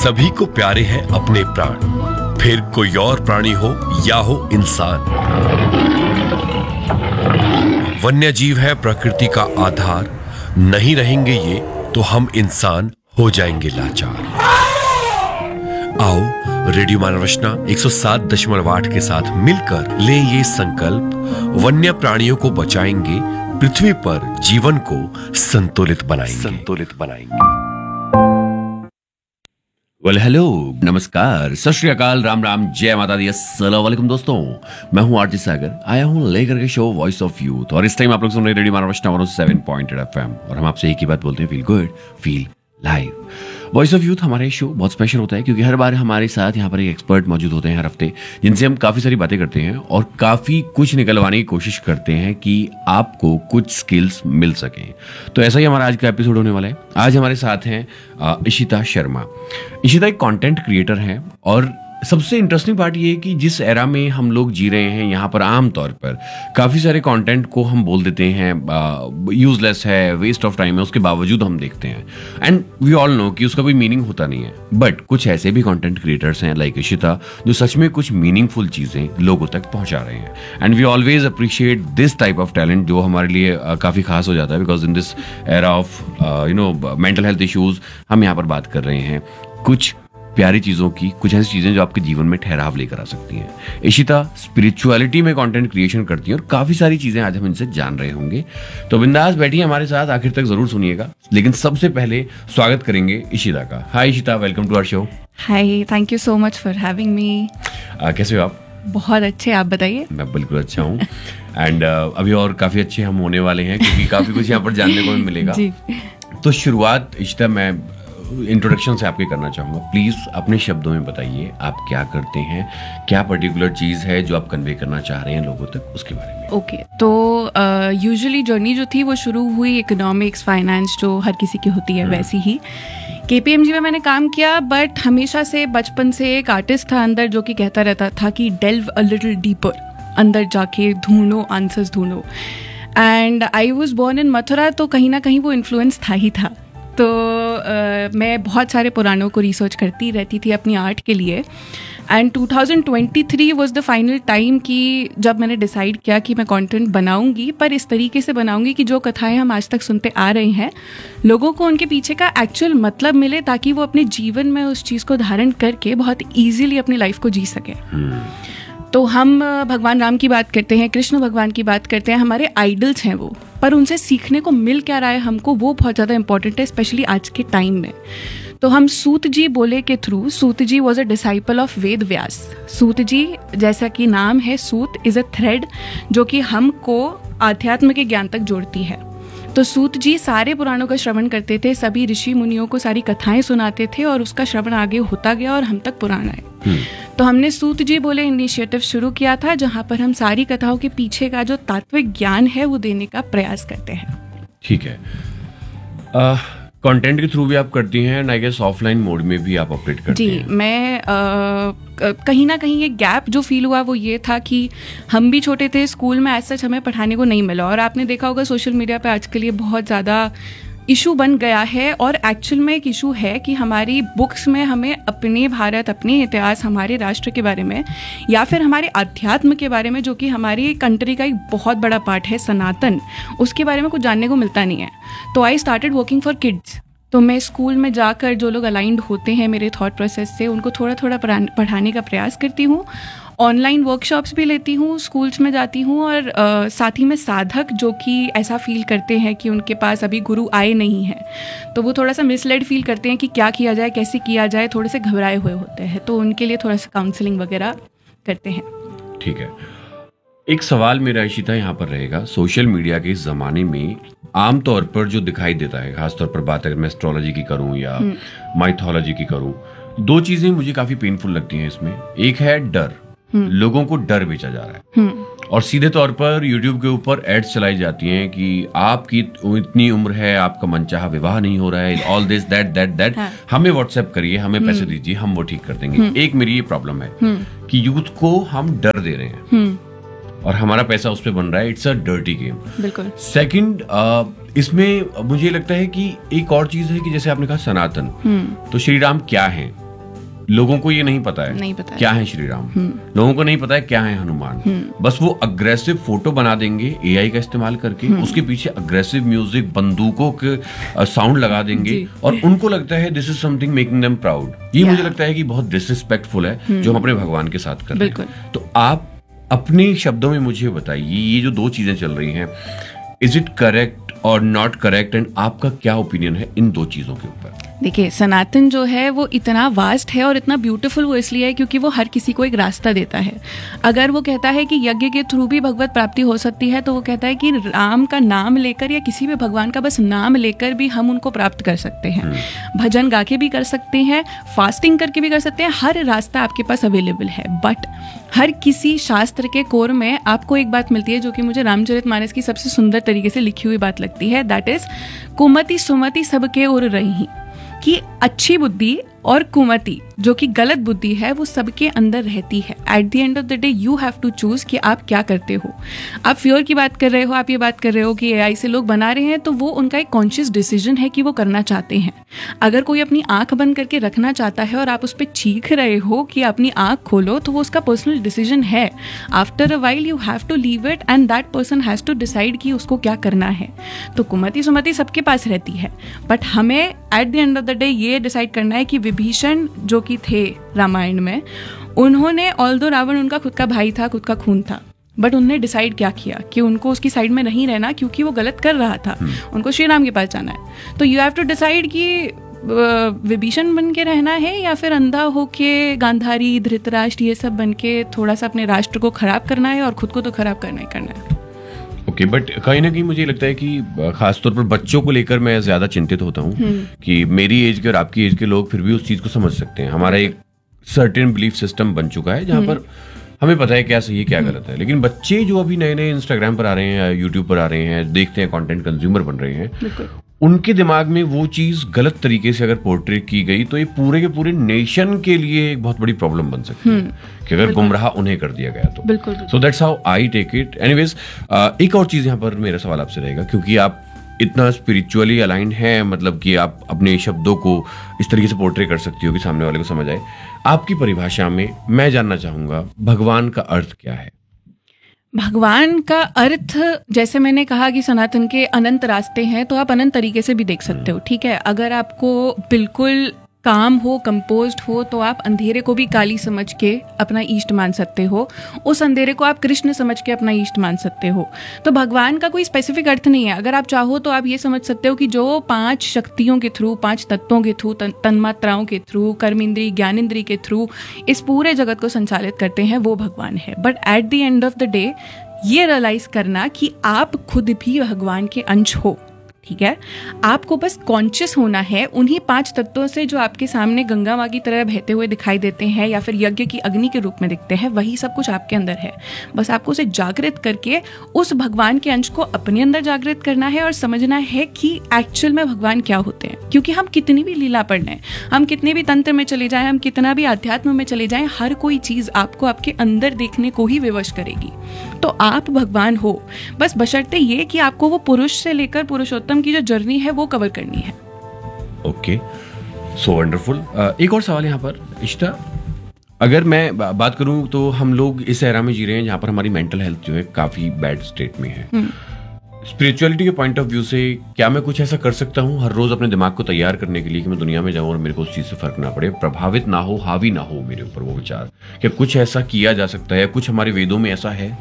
सभी को प्यारे हैं अपने प्राण, फिर कोई और प्राणी हो या हो इंसान। वन्य जीव है प्रकृति का आधार, नहीं रहेंगे ये तो हम इंसान हो जाएंगे लाचार। आओ रेडियो मानव रचना 107.8 के साथ मिलकर ले ये संकल्प, वन्य प्राणियों को बचाएंगे, पृथ्वी पर जीवन को संतुलित बनाएंगे। वेल हेलो, नमस्कार, सत श्री अकाल, राम राम, जय माता दी, अस्सलाम वालेकुम दोस्तों। मैं हूं आरजे सागर, आया हूं लेकर के शो वॉइस ऑफ यूथ। और इस टाइम आप लोग सुन रहे रेडियो मानव रचना 107.8 FM। और हम आपसे एक ही बात बोलते हैं, feel good, feel live. Voice of youth हमारे शो बहुत स्पेशल होता है क्योंकि हर बार हमारे साथ यहाँ पर एक एक्सपर्ट मौजूद होते हैं हर हफ्ते, जिनसे हम काफ़ी सारी बातें करते हैं और काफ़ी कुछ निकलवाने की कोशिश करते हैं कि आपको कुछ स्किल्स मिल सकें। तो ऐसा ही हमारा आज का एपिसोड होने वाला है। आज हमारे साथ हैं इशिता शर्मा। इशिता एक कंटेंट क्रिएटर हैं और सबसे इंटरेस्टिंग पार्ट ये है कि जिस एरा में हम लोग जी रहे हैं, यहाँ पर आम तौर पर काफ़ी सारे कंटेंट को हम बोल देते हैं यूजलेस है, वेस्ट ऑफ टाइम है, उसके बावजूद हम देखते हैं एंड वी ऑल नो कि उसका कोई मीनिंग होता नहीं है। बट कुछ ऐसे भी कंटेंट क्रिएटर्स हैं लाइक इशिता, जो सच में कुछ मीनिंगफुल चीज़ें लोगों तक पहुँचा रहे हैं and we always appreciate this type of talent, जो हमारे लिए काफ़ी खास हो जाता है because in this era of mental health issues हम यहाँ पर बात कर रहे हैं कुछ प्यारी चीज़ों की, कुछ ऐसी चीज़ें जो आपके जीवन में ठहराव लेकर आ सकती हैं। इशिता स्पिरिचुअलिटी में कंटेंट क्रिएशन करती है और काफ़ी सारी चीज़ें आज हम इनसे जान रहे होंगे। तो बिंदास बैठिए हमारे साथ, आखिर तक ज़रूर सुनिएगा। लेकिन सबसे पहले स्वागत करेंगे इशिता का। हाय Ishita, welcome to our show. Hi, thank you so much for having me. कैसे हो आप? बहुत अच्छे, आप बताइए। मैं बिल्कुल अच्छा हूँ एंड अभी और काफ़ी अच्छे हम होने वाले हैं क्योंकि काफ़ी कुछ यहाँ पर जानने को भी मिलेगा। जी। तो शुरुआत इशिता मैं इंट्रोडक्शन से आपके करना चाहूँगा। प्लीज़ अपने शब्दों में बताइए आप क्या करते हैं, क्या पर्टिकुलर चीज़ है जो आप कन्वे करना चाह रहे हैं लोगों तक, उसके बारे में। ओके, तो यूजुअली जर्नी जो थी वो शुरू हुई इकोनॉमिक्स, फाइनेंस, जो हर किसी की होती है वैसी ही। KPMG में मैंने काम किया, बट हमेशा से बचपन से एक आर्टिस्ट था अंदर जो कि कहता रहता था कि डेल्व अ लिटिल डीपर, अंदर जाके ढूंढो, आंसर्स ढूंढो। And I was born in Mathura, तो कहीं ना कहीं वो इन्फ्लुएंस था ही था। तो मैं बहुत सारे पुराणों को रिसर्च करती रहती थी अपनी आर्ट के लिए। And 2023 was the final time कि जब मैंने डिसाइड किया कि मैं कंटेंट बनाऊंगी, पर इस तरीके से बनाऊंगी कि जो कथाएं हम आज तक सुनते आ रहे हैं, लोगों को उनके पीछे का एक्चुअल मतलब मिले, ताकि वो अपने जीवन में उस चीज़ को धारण करके बहुत ईजीली अपनी लाइफ को जी सके। तो हम भगवान राम की बात करते हैं, कृष्ण भगवान की बात करते हैं, हमारे आइडल्स हैं वो, पर उनसे सीखने को मिल क्या रहा है हमको, वो बहुत ज़्यादा इंपॉर्टेंट है, स्पेशली आज के टाइम में। तो हम सूत जी बोले के through, Suta ji was a disciple of Ved Vyas. सूत जी, जैसा कि नाम है, सूत इज़ अ थ्रेड जो कि हमको आध्यात्म के ज्ञान तक जोड़ती है। तो सूत जी सारे पुराणों का श्रवण करते थे, सभी ऋषि मुनियों को सारी कथाएं सुनाते थे और उसका श्रवण आगे होता गया और हम तक पुराण आए। तो हमने सूत जी बोले इनिशिएटिव शुरू किया था, जहां पर हम सारी कथाओं के पीछे का जो तात्विक ज्ञान है वो देने का प्रयास करते हैं। ठीक है। कंटेंट के थ्रू भी आप करती हैं and I guess offline mode में भी आप ऑपरेट करती हैं। जी, मैं कहीं ना कहीं ये गैप जो फील हुआ वो ये था कि हम भी छोटे थे, स्कूल में ऐसा हमें पढ़ाने को नहीं मिला, और आपने देखा होगा सोशल मीडिया पे आजकल ये बहुत ज़्यादा इशू बन गया है। और एक्चुअल में एक इशू है कि हमारी बुक्स में हमें अपने भारत, अपने इतिहास, हमारे राष्ट्र के बारे में या फिर हमारे अध्यात्म के बारे में, जो कि हमारी कंट्री का एक बहुत बड़ा पार्ट है, सनातन, उसके बारे में कुछ जानने को मिलता नहीं है। तो I started working for kids. तो मैं स्कूल में जाकर जो लोग अलाइंड होते हैं मेरे थॉट प्रोसेस से, उनको थोड़ा थोड़ा पढ़ाने का प्रयास करती हूँ। ऑनलाइन वर्कशॉप्स भी लेती हूँ, स्कूल्स में जाती हूँ, और साथ ही में साधक जो कि ऐसा फील करते हैं कि उनके पास अभी गुरु आए नहीं हैं, तो वो थोड़ा सा मिसलेड फील करते हैं कि क्या किया जाए, कैसे किया जाए, थोड़े से घबराए हुए होते हैं, तो उनके लिए थोड़ा सा काउंसलिंग वगैरह करते हैं। ठीक है। एक सवाल मेरा इशिता यहाँ पर रहेगा, सोशल मीडिया के इस जमाने में आमतौर पर जो दिखाई देता है, खासतौर पर बात अगर मैं एस्ट्रोलॉजी की करूँ या माइथोलॉजी की करूँ, दो चीजें मुझे काफी पेनफुल लगती हैं इसमें। एक है डर, लोगों को डर बेचा जा रहा है, और सीधे तौर पर यूट्यूब के ऊपर एड्स चलाई जाती हैं कि आपकी इतनी उम्र है, आपका मनचाहा विवाह नहीं हो रहा है, all this that that that, हमें व्हाट्सएप करिए, हमें पैसे दीजिए, हम वो ठीक कर देंगे। एक मेरी ये प्रॉब्लम है कि यूथ को हम डर दे रहे हैं और हमारा पैसा उस पर बन रहा है। It's a dirty game. बिल्कुल। सेकंड, इसमें मुझे लगता है कि एक और चीज है कि जैसे आपने कहा सनातन, तो श्री राम क्या है, लोगों को ये नहीं पता है नहीं पता है। क्या है श्री राम, लोगों को नहीं पता है क्या है हनुमान। बस वो अग्रेसिव फोटो बना देंगे एआई का इस्तेमाल करके, उसके पीछे अग्रेसिव म्यूजिक, बंदूकों के साउंड लगा देंगे और उनको लगता है this is something making them proud. ये मुझे लगता है कि बहुत डिसरिस्पेक्टफुल है जो हम अपने भगवान के साथ कर रहे हैं। तो आप अपने शब्दों में मुझे बताइए, ये जो दो चीजें चल रही हैं, इज इट करेक्ट और नॉट करेक्ट, एंड आपका क्या ओपिनियन है इन दो चीजों के ऊपर? देखिए, सनातन जो है वो इतना वास्ट है और इतना ब्यूटीफुल वो इसलिए है क्योंकि वो हर किसी को एक रास्ता देता है। अगर वो कहता है कि यज्ञ के थ्रू भी भगवत प्राप्ति हो सकती है, तो वो कहता है कि राम का नाम लेकर या किसी भी भगवान का बस नाम लेकर भी हम उनको प्राप्त कर सकते हैं। भजन गा के भी कर सकते हैं, फास्टिंग करके भी कर सकते हैं, हर रास्ता आपके पास अवेलेबल है। बट हर किसी शास्त्र के कोर में आपको एक बात मिलती है जो कि मुझे रामचरितमानस की सबसे सुंदर तरीके से लिखी हुई बात लगती है, दैट इज कुमति सुमति सबके उर रही, कि अच्छी बुद्धि और कुमति जो कि गलत बुद्धि है वो सबके अंदर रहती है। At the end of the day you have to choose कि आप क्या करते हो। आप फ्योर की बात कर रहे हो, आप ये बात कर रहे हो कि एआई से लोग बना रहे हैं, तो वो उनका एक कॉन्शियस डिसीजन है कि वो करना चाहते हैं। अगर कोई अपनी आंख बंद करके रखना चाहता है और आप उस पर चीख रहे हो कि अपनी आंख खोलो, तो वो उसका पर्सनल डिसीजन है। After a while you have to leave it and that person has to decide कि उसको क्या करना है। तो कुमति सुमति सबके पास रहती है, बट हमें at the end of the day ये डिसाइड करना है कि विभीषण जो कि थे रामायण में, उन्होंने ऑल्दो रावण उनका खुद का भाई था, खुद का खून था, बट उन्होंने डिसाइड क्या किया कि उनको उसकी साइड में नहीं रहना क्योंकि वो गलत कर रहा था, उनको श्री राम के पास जाना है। तो यू हैव टू डिसाइड कि विभीषण बन के रहना है या फिर अंधा होके गांधारी, धृतराष्ट्र ये सब बन के थोड़ा सा अपने राष्ट्र को खराब करना है और खुद को तो खराब करना ही करना है। ओके, बट कहीं ना कहीं मुझे लगता है कि खासतौर पर बच्चों को लेकर मैं ज्यादा चिंतित होता हूँ कि मेरी एज के और आपकी एज के लोग फिर भी उस चीज को समझ सकते हैं। हमारा एक सर्टेन बिलीफ सिस्टम बन चुका है जहाँ पर हमें पता है क्या सही है क्या गलत है। लेकिन बच्चे जो अभी नए नए इंस्टाग्राम पर आ रहे हैं, यूट्यूब पर आ रहे हैं, देखते हैं, कंटेंट कंज्यूमर बन रहे हैं, उनके दिमाग में वो चीज गलत तरीके से अगर पोर्ट्रेट की गई तो ये पूरे के पूरे नेशन के लिए एक बहुत बड़ी प्रॉब्लम बन सकती है कि अगर गुमराह उन्हें कर दिया गया तो। बिल्कुल। So that's how I take it. Anyways, एक और चीज यहाँ पर मेरा सवाल आपसे रहेगा, क्योंकि आप इतना स्पिरिचुअली अलाइंड हैं, मतलब कि आप अपने शब्दों को इस तरीके से पोर्ट्रे कर सकती हो कि सामने वाले को समझ आए। आपकी परिभाषा में मैं जानना चाहूंगा भगवान का अर्थ क्या है? भगवान का अर्थ, जैसे मैंने कहा कि सनातन के अनंत रास्ते हैं, तो आप अनंत तरीके से भी देख सकते हो। ठीक है, अगर आपको बिल्कुल काम हो, कंपोज्ड हो, तो आप अंधेरे को भी काली समझ के अपना ईष्ट मान सकते हो, उस अंधेरे को आप कृष्ण समझ के अपना ईष्ट मान सकते हो। तो भगवान का कोई स्पेसिफिक अर्थ नहीं है। अगर आप चाहो तो आप ये समझ सकते हो कि जो 5 शक्तियों के थ्रू, 5 तत्वों के थ्रू, तन्मात्राओं के थ्रू, कर्मेंद्री, ज्ञानेंद्री के थ्रू इस पूरे जगत को संचालित करते हैं, वो भगवान है। But at the end of the day ये रियलाइज करना कि आप खुद भी भगवान के अंश हो। ठीक है, आपको बस कॉन्शियस होना है उन्हीं 5 तत्वों से जो आपके सामने गंगा माँ की तरह बहते हुए दिखाई देते हैं या फिर यज्ञ की अग्नि के रूप में दिखते हैं, वही सब कुछ आपके अंदर है। बस आपको उसे जागृत करके उस भगवान के अंश को अपने अंदर जागृत करना है और समझना है कि एक्चुअल में भगवान क्या होते हैं। क्योंकि हम कितनी भी लीला पढ़ लें, हम कितने भी तंत्र में चले जाएं, हम कितना भी अध्यात्म में चले जाएं, हर कोई चीज आपको आपके अंदर देखने को ही विवश करेगी। तो आप भगवान हो, बस बशर्ते ये कि आपको वो पुरुष से लेकर पुरुषोत्तम की जो जर्नी है वो कवर करनी है। Okay, so wonderful. एक और सवाल यहाँ पर इशिता, अगर मैं बात करूं तो हम लोग इस एरा में जी रहे हैं जहां पर हमारी मेंटल हेल्थ जो है काफी बैड स्टेट में है। स्पिरिचुअलिटी के पॉइंट ऑफ व्यू से क्या मैं कुछ ऐसा कर सकता हूं हर रोज अपने दिमाग को तैयार करने के लिए कि मैं दुनिया में जाऊं और मेरे को उस चीज से फर्क ना पड़े, प्रभावित ना हो, हावी ना हो मेरे ऊपर वो विचार? क्या कुछ ऐसा किया जा सकता है? कुछ हमारे वेदों में ऐसा है?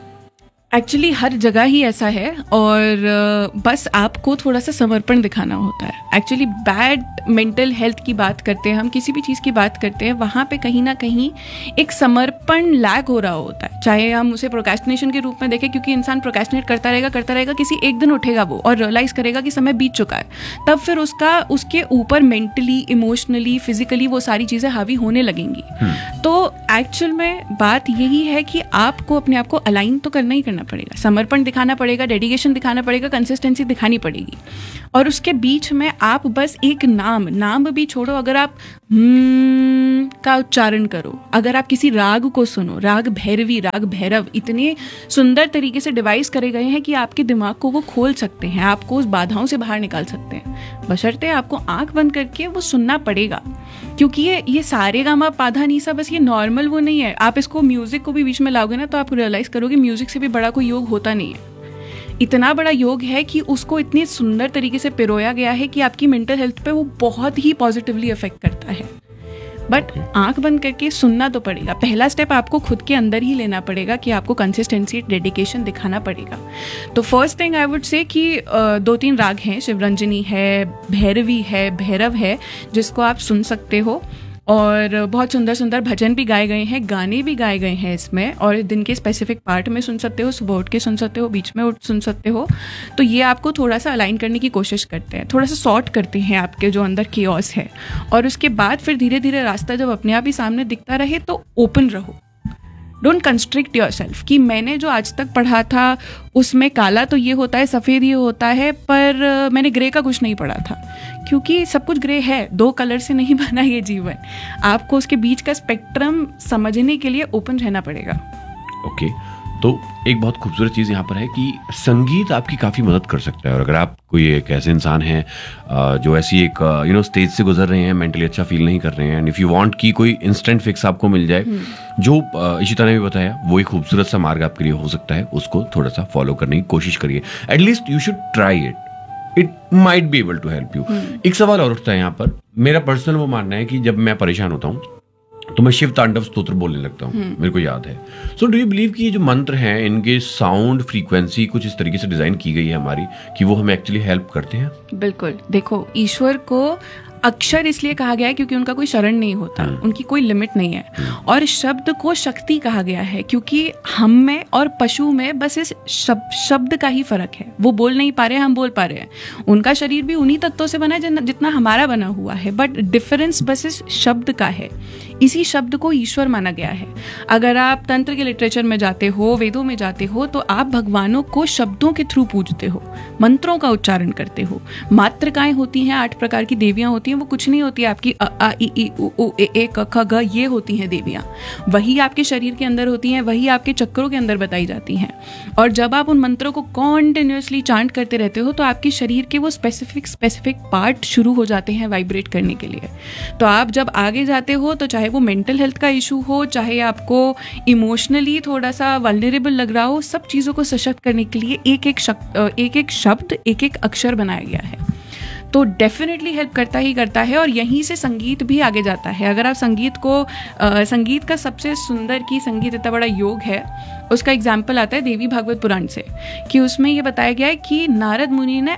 एक्चुअली हर जगह ही ऐसा है और बस आपको थोड़ा सा समर्पण दिखाना होता है। एक्चुअली बैड मेंटल हेल्थ की बात करते हैं हम, किसी भी चीज़ की बात करते हैं, वहाँ पे कहीं ना कहीं एक समर्पण लैग हो रहा होता है। चाहे हम उसे प्रोक्रेस्टिनेशन के रूप में देखें, क्योंकि इंसान प्रोक्रेस्टिनेट करता रहेगा, किसी एक दिन उठेगा वो और रियलाइज़ करेगा कि समय बीत चुका है, तब फिर उसके ऊपर मेंटली, इमोशनली, फिजिकली वो सारी चीज़ें हावी होने लगेंगी। तो एक्चुअल में बात यही है कि आपको अपने आप को अलाइन तो करना ही करना पड़ेगा, समर्पण दिखाना पड़ेगा, डेडिकेशन दिखाना पड़ेगा, कंसिस्टेंसी दिखानी पड़ेगी। और उसके बीच में आप बस एक नाम भी छोड़ो, अगर आप का उच्चारण करो, अगर आप किसी राग को सुनो, राग भैरवी, राग भैरव इतने सुंदर तरीके से डिवाइस करे गए हैं कि आपके दिमाग को वो खोल सकते हैं, आपको उस बाधाओं से बाहर निकाल सकते हैं, बशर्ते आपको आंख बंद करके वो सुनना पड़ेगा। क्योंकि ये सारे गामा पाधा नीसा बस ये नॉर्मल वो नहीं है। आप इसको म्यूजिक को भी बीच में लाओगे ना तो आप रियलाइज करोगे म्यूजिक से भी बड़ा कोई योग होता नहीं है। इतना बड़ा योग है कि उसको इतनी सुंदर तरीके से पिरोया गया है कि आपकी मेंटल हेल्थ पे वो बहुत ही पॉजिटिवली अफेक्ट करता है। बट आंख बंद करके सुनना तो पड़ेगा। पहला स्टेप आपको खुद के अंदर ही लेना पड़ेगा कि आपको कंसिस्टेंसी, डेडिकेशन दिखाना पड़ेगा। तो first thing I would say कि 2-3 राग हैं, शिवरंजनी है, भैरवी है, भैरव है, जिसको आप सुन सकते हो। और बहुत सुंदर सुंदर भजन भी गाए गए हैं, गाने भी गाए गए हैं इसमें, और दिन के स्पेसिफिक पार्ट में सुन सकते हो, सुबह उठ के सुन सकते हो, बीच में उठ सुन सकते हो। तो ये आपको थोड़ा सा अलाइन करने की कोशिश करते हैं, थोड़ा सा सॉर्ट करते हैं आपके जो अंदर केओस है। और उसके बाद फिर धीरे धीरे रास्ता जब अपने आप ही सामने दिखता रहे तो ओपन रहो। डोंट कंस्ट्रिक्ट योर सेल्फ कि मैंने जो आज तक पढ़ा था उसमें काला तो ये होता है, सफ़ेद ये होता है, पर मैंने ग्रे का कुछ नहीं पढ़ा था। क्योंकि सब कुछ ग्रे है, 2 कलर से नहीं बना ये जीवन। आपको उसके बीच का स्पेक्ट्रम समझने के लिए ओपन रहना पड़ेगा। ओके, तो एक बहुत खूबसूरत चीज़ यहाँ पर है कि संगीत आपकी काफ़ी मदद कर सकता है। और अगर आप कोई एक ऐसे इंसान हैं जो ऐसी एक स्टेज से गुजर रहे हैं, मेंटली अच्छा फील नहीं कर रहे हैं, एंड इफ़ यू वांट कि कोई इंस्टेंट फिक्स आपको मिल जाए, जो इशिता ने भी बताया, वो एक खूबसूरत सा मार्ग आपके लिए हो सकता है। उसको थोड़ा सा फॉलो करने की कोशिश करिए। At least you should try it might be able to help you. एक सवाल और उठता है यहाँ पर। मेरा पर्सनल वो मानना है कि जब मैं परेशान होता हूँ तो मैं शिव तांडव स्तोत्र बोलने लगता हूँ, मेरे को याद है। सो डू यू बिलीव कि ये जो मंत्र हैं, इनके साउंड फ्रीक्वेंसी कुछ इस तरीके से डिजाइन की गई है हमारी कि वो हमें एक्चुअली हेल्प करते हैं? बिल्कुल। देखो, ईश्वर को अक्षर इसलिए कहा गया है क्योंकि उनका कोई शरण नहीं होता, उनकी कोई लिमिट नहीं है। और शब्द को शक्ति कहा गया है क्योंकि हम में और पशु में बस इस शब्द का ही फर्क है। वो बोल नहीं पा रहे हैं, हम बोल पा रहे हैं। उनका शरीर भी उन्हीं तत्वों से बना है जितना हमारा बना हुआ है, बट डिफरेंस बस इस शब्द का है। इसी शब्द को ईश्वर माना गया है। अगर आप तंत्र के लिटरेचर में जाते हो, वेदों में जाते हो, तो आप भगवानों को शब्दों के थ्रू पूजते हो, मंत्रों का उच्चारण करते हो। मातृकाएं होती हैं, 8 प्रकार की देवियां होती हैं, वो कुछ नहीं होती आपकी अ आ इ ई उ ऊ ए ए क ख ग, ये होती हैं देवियां। वही आपके शरीर के अंदर होती हैं, वही आपके चक्रों के अंदर बताई जाती हैं। और जब आप उन मंत्रों को कॉन्टिन्यूसली चांट करते रहते हो तो आपके शरीर के वो स्पेसिफिक पार्ट शुरू हो जाते हैं वाइब्रेट करने के लिए। तो आप जब आगे जाते हो, तो चाहे वो मेंटल हेल्थ का इशू हो, चाहे आपको इमोशनली थोड़ा सा वल्नरेबल लग रहा हो, सब चीज़ों को सशक्त करने के लिए एक एक शब्द, एक एक अक्षर बनाया गया है। तो डेफिनेटली हेल्प करता ही करता है। और यहीं से संगीत भी आगे जाता है। अगर आप संगीत का सबसे सुंदर की संगीत इतना बड़ा योग है, उसका एग्जाम्पल आता है देवी भागवत पुराण से, कि उसमें ये बताया गया है कि नारद मुनि ने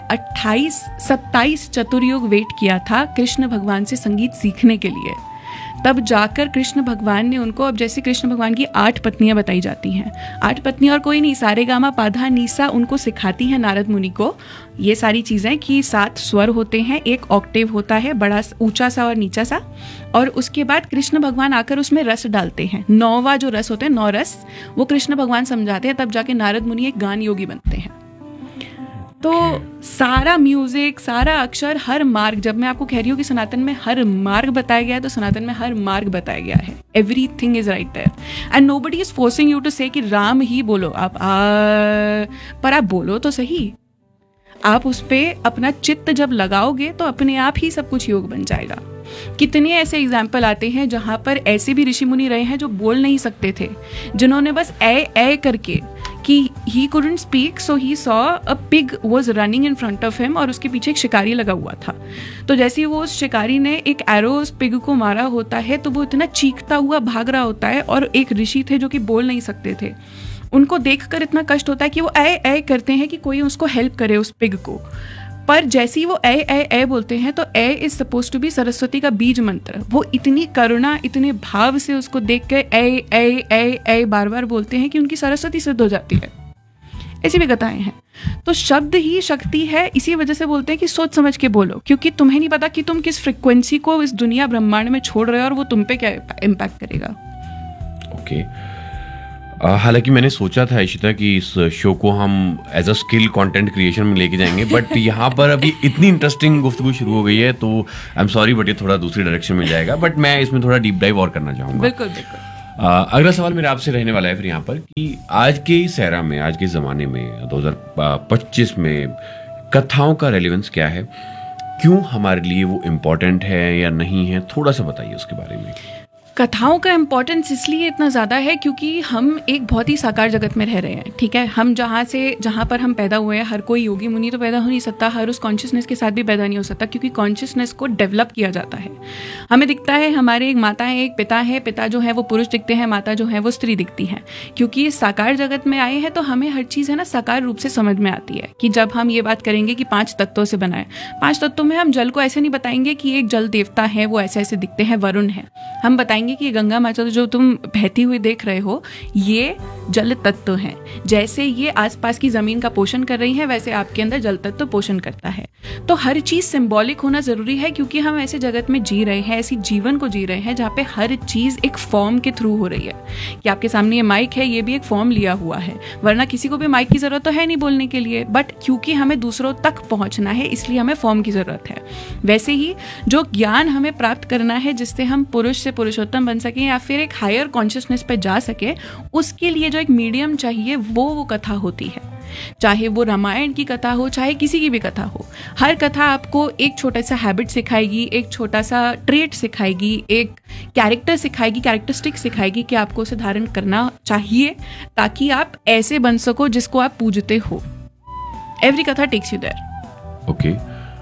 27 चतुर्युग वेट किया था कृष्ण भगवान से संगीत सीखने के लिए। तब जाकर कृष्ण भगवान ने उनको, अब जैसे कृष्ण भगवान की 8 पत्नियां बताई जाती हैं, 8 पत्नियां और कोई नहीं, सारे गामा पाधा नीसा उनको सिखाती हैं नारद मुनि को ये सारी चीज़ें, कि 7 स्वर होते हैं, एक ऑक्टेव होता है, बड़ा ऊंचा सा और नीचा सा, और उसके बाद कृष्ण भगवान आकर उसमें रस डालते हैं। 9वां जो रस होते हैं, 9 रस, वो कृष्ण भगवान समझाते हैं, तब जाके नारद मुनि एक गान योगी बनते हैं। तो सारा म्यूजिक, सारा अक्षर, हर मार्ग, जब मैं आपको कह रही हूँ कि सनातन में हर मार्ग बताया गया है, तो सनातन में हर मार्ग बताया गया है। Everything is right there and nobody is forcing you to से कि राम ही बोलो आप, पर आप बोलो तो सही। आप उस पे अपना चित्त जब लगाओगे तो अपने आप ही सब कुछ योग बन जाएगा। कितने ऐसे एग्जाम्पल आते हैं जहाँ पर ऐसे भी ऋषि मुनि रहे हैं जो बोल नहीं सकते थे, जिन्होंने बस ए करके, कि he couldn't speak, so he saw a pig was running in front of him, और उसके पीछे एक शिकारी लगा हुआ था। तो जैसे ही वो उस शिकारी ने एक एरो उस पिग को मारा होता है, तो वो इतना चीखता हुआ भाग रहा होता है, और एक ऋषि थे जो कि बोल नहीं सकते थे, उनको देखकर इतना कष्ट होता है कि वो ए करते हैं कि कोई उसको हेल्प करे, उस पिग को। पर जैसे ही वो ए बोलते हैं, तो ए is suppose to be Saraswati का बीज मंत्र। वो इतनी करुणा, इतने भाव से उसको देख के ए बार बार बोलते हैं कि उनकी सरस्वती सिद्ध हो जाती है। ऐसी भी कथाएं हैं। तो शब्द ही शक्ति है, इसी वजह से बोलते हैं कि सोच समझ के बोलो, क्योंकि तुम्हें नहीं पता कि तुम किस फ्रिक्वेंसी को इस दुनिया ब्रह्मांड में छोड़ रहे हो और वो तुम पे क्या इम्पैक्ट करेगा। ओके, हालांकि मैंने सोचा था इशिता कि इस शो को हम as a skill content creation में लेके जाएंगे, बट यहाँ पर अभी इतनी इंटरेस्टिंग गुफ्तगू शुरू हो गई है, तो आई एम सॉरी बट ये थोड़ा दूसरी डायरेक्शन में जाएगा, बट मैं इसमें थोड़ा डीप डाइव और करना चाहूँगा। बिल्कुल। अगला सवाल मेरा आपसे रहने वाला है फिर यहाँ पर कि आज के इस एरा में, आज के ज़माने में 2025 में कथाओं का रेलेवेंस क्या है? क्यों हमारे लिए वो इम्पोर्टेंट है या नहीं है, थोड़ा सा बताइए उसके बारे में। कथाओं का इम्पोर्टेंस इसलिए इतना ज़्यादा है क्योंकि हम एक बहुत ही साकार जगत में रह रहे हैं, ठीक है। हम जहाँ पर हम पैदा हुए हैं, हर कोई योगी मुनि तो पैदा हो नहीं सकता, हर उस कॉन्शियसनेस के साथ भी पैदा नहीं हो सकता, क्योंकि कॉन्शियसनेस को डेवलप किया जाता है। हमें दिखता है हमारे एक माता है, एक पिता है, पिता जो है वो पुरुष दिखते हैं, माता जो है वो स्त्री दिखती है। क्योंकि साकार जगत में आए हैं तो हमें हर चीज़ है ना साकार रूप से समझ में आती है। कि जब हम ये बात करेंगे कि 5 तत्वों से बना है, 5 तत्वों में हम जल को ऐसे नहीं बताएंगे कि एक जल देवता है, वो ऐसे ऐसे दिखते हैं, वरुण है। हम बताएंगे कि गंगा माता जो तुम बहती हुई देख रहे हो, ये जल तत्व हैं। जैसे ये आसपास की जमीन का पोषण कर रही है, वैसे आपके अंदर जल तत्व पोषण करता है। तो हर चीज सिंबॉलिक होना जरूरी है, क्योंकि हम ऐसे जगत में जी रहे हैं, ऐसी जीवन को जी रहे हैं जहाँ पे हर चीज एक फॉर्म के थ्रू हो रही है। कि आपके सामने ये माइक है, ये भी एक फॉर्म लिया हुआ है, वरना किसी को भी माइक की जरूरत तो है नहीं बोलने के लिए, बट क्योंकि हमें दूसरों तक पहुंचना है इसलिए हमें फॉर्म की जरूरत है। वैसे ही जो ज्ञान हमें प्राप्त करना है, जिससे हम पुरुष से पुरुषोत्तम बन सकें या फिर एक हायर कॉन्शियसनेस पे जा सके, उसके लिए जो एक मीडियम चाहिए वो कथा होती है। चाहे वो रामायण की कथा हो, चाहे किसी की भी कथा हो, हर कथा आपको एक छोटा सा हैबिट सिखाएगी, एक छोटा सा ट्रेट सिखाएगी, एक कैरेक्टर सिखाएगी, कैरेक्टरिस्टिक सिखाएगी कि आपको उसे धारण करना चाहिए ताकि आप ऐसे बन सको जिसको आप पूजते हो। एवरी कथा takes you there. Okay,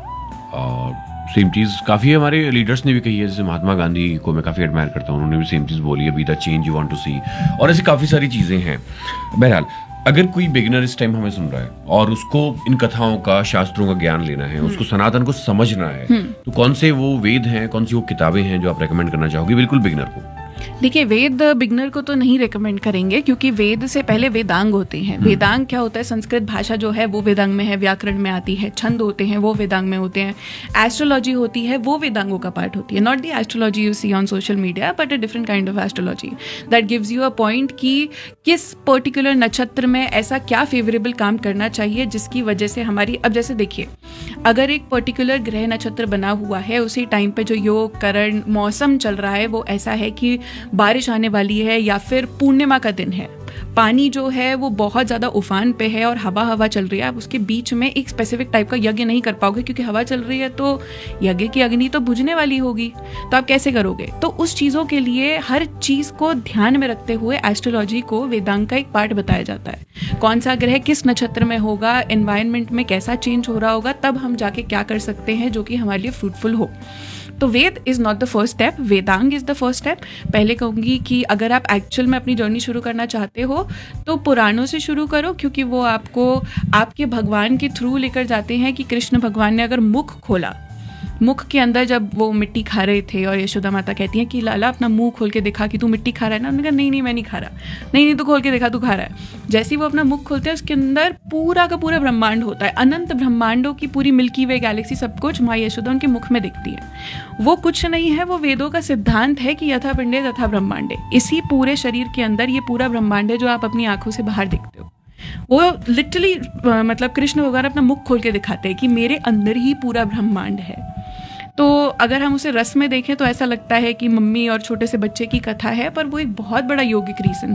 same चीज काफी हमारे लीडर्स ने भी कही है, जैसे महात्मा गांधी को मैं काफी एडमायर करता हूँ, उन्होंने भी सेम चीज बोली है, be the change you want to सी, और ऐसी काफी सारी चीजें हैं। बहरहाल, अगर कोई बिगिनर इस टाइम हमें सुन रहा है और उसको इन कथाओं का, शास्त्रों का ज्ञान लेना है, उसको सनातन को समझना है, तो कौन से वो वेद हैं, कौन सी वो किताबें हैं जो आप रेकमेंड करना चाहोगे बिल्कुल बिगिनर को? देखिए, वेद बिगनर को तो नहीं रेकमेंड करेंगे, क्योंकि वेद से पहले वेदांग होते हैं। वेदांग क्या होता है? संस्कृत भाषा जो है वो वेदांग में है, व्याकरण में आती है, छंद होते हैं वो वेदांग में होते हैं, एस्ट्रोलॉजी होती है वो वेदांगों का पार्ट होती है। Not the astrology you see on social media, but a different kind of astrology that gives you a point कि किस पर्टिकुलर नक्षत्र में ऐसा क्या फेवरेबल काम करना चाहिए जिसकी वजह से हमारी, अब जैसे देखिए, अगर एक पर्टिकुलर ग्रह नक्षत्र बना हुआ है, उसी टाइम पे जो योग करण मौसम चल रहा है वो ऐसा है कि बारिश आने वाली है या फिर पूर्णिमा का दिन है, पानी जो है वो बहुत ज़्यादा उफान पे है और हवा चल रही है, आप उसके बीच में एक स्पेसिफिक टाइप का यज्ञ नहीं कर पाओगे, क्योंकि हवा चल रही है तो यज्ञ की अग्नि तो बुझने वाली होगी, तो आप कैसे करोगे? तो उस चीज़ों के लिए हर चीज़ को ध्यान में रखते हुए एस्ट्रोलॉजी को वेदांग का एक पार्ट बताया जाता है। कौन सा ग्रह किस नक्षत्र में होगा, एनवायरनमेंट में कैसा चेंज हो रहा होगा, तब हम जाके क्या कर सकते हैं जो कि हमारे लिए फ्रूटफुल हो। तो वेद is not the first step, Vedang is the first step. पहले कहूँगी कि अगर आप एक्चुअल में अपनी जर्नी शुरू करना चाहते हो तो पुराणों से शुरू करो, क्योंकि वो आपको आपके भगवान के थ्रू लेकर जाते हैं कि कृष्ण भगवान ने अगर मुख खोला, मुख के अंदर जब वो मिट्टी खा रहे थे और यशोदा माता कहती हैं कि लाला अपना मुंह खोल के दिखा कि तू मिट्टी खा रहा है ना, उन्होंने कहा नहीं मैं नहीं खा रहा, नहीं तो खोल के दिखा तू खा रहा है। जैसे ही वो अपना मुख खोलते हैं उसके अंदर पूरा का पूरा ब्रह्मांड होता है, अनंत ब्रह्मांडों की पूरी मिल्की वे गैलेक्सी सब कुछ माँ यशोदा उनके मुख में दिखती है। वो कुछ नहीं है, वो वेदों का सिद्धांत है कि यथा पिंडे तथा ब्रह्मांडे, इसी पूरे शरीर के अंदर ये पूरा ब्रह्मांड है जो आप अपनी आंखों से बाहर देखते हो। वो लिटरली मतलब कृष्ण भगवान अपना मुख खोल के दिखाते हैं कि मेरे अंदर ही पूरा ब्रह्मांड है। तो अगर हम उसे रस में देखें तो ऐसा लगता है कि मम्मी और छोटे से बच्चे की कथा है, पर वो एक बहुत बड़ा यौगिक रीजन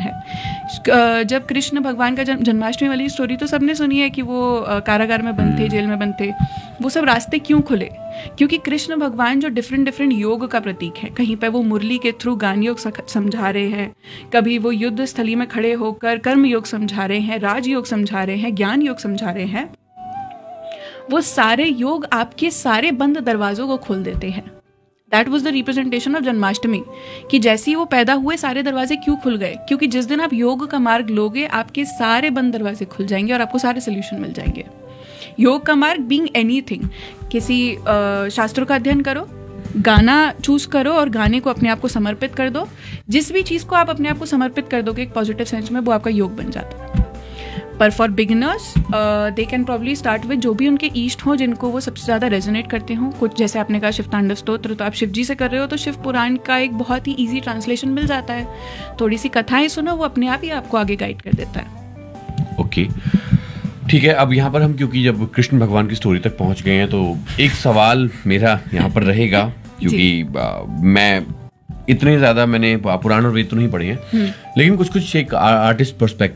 है। जब कृष्ण भगवान का जन्माष्टमी वाली स्टोरी तो सबने सुनी है कि वो कारागार में बंद थे, जेल में बंद थे। वो सब रास्ते क्यों खुले? क्योंकि कृष्ण भगवान जो डिफरेंट योग का प्रतीक है, कहीं पर वो मुरली के थ्रू गान योग समझा रहे हैं, कभी वो युद्ध स्थली में खड़े होकर कर्म योग समझा रहे हैं, राज योग समझा रहे हैं, ज्ञान योग समझा रहे हैं। वो सारे योग आपके सारे बंद दरवाजों को खोल देते हैं। That was the representation of Janmashtami, कि जैसे ही वो पैदा हुए सारे दरवाजे क्यों खुल गए? क्योंकि जिस दिन आप योग का मार्ग लोगे आपके सारे बंद दरवाजे खुल जाएंगे और आपको सारे सोल्यूशन मिल जाएंगे। योग का मार्ग बीइंग एनीथिंग, किसी शास्त्रों का अध्ययन करो, गाना चूज करो और गाने को अपने आप को समर्पित कर दो। जिस भी चीज़ को आप अपने आप को समर्पित कर दोगे एक पॉजिटिव सेंस में, वो आपका योग बन जाता है। पर for beginners they can probably start with जो भी उनके ईष्ट हो, जिनको वो सबसे ज़्यादा रेजोनेट करते हो। कुछ जैसे आपने कहा शिव तांडव स्तोत्र, तो आप शिव जी से कर रहे हो तो शिव पुराण का एक बहुत ही ईजी ट्रांसलेशन मिल जाता है। थोड़ी सी कथाएं सुनो, वो अपने आप ही आपको आगे गाइड कर देता है। ओके, ठीक है। अब यहाँ पर हम क्योंकि जब कृष्ण भगवान की स्टोरी तक पहुंच गए हैं तो एक सवाल मेरा यहाँ पर रहेगा, क्योंकि मैं इतने ज्यादा मैंने पुराण और वेद तो नहीं पढ़े हैं, लेकिन कुछ एक आर्टिस्ट पर्सपेक्टिव